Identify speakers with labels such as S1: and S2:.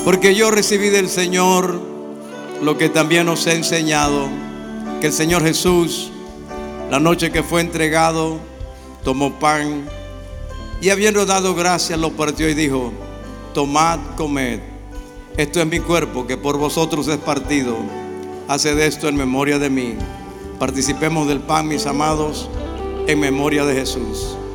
S1: Porque yo recibí del Señor lo que también os he enseñado, que el Señor Jesús, la noche que fue entregado, tomó pan y habiendo dado gracias lo partió y dijo: tomad, comed, esto es mi cuerpo que por vosotros es partido, haced esto en memoria de mí. Participemos del pan, mis amados, en memoria de Jesús.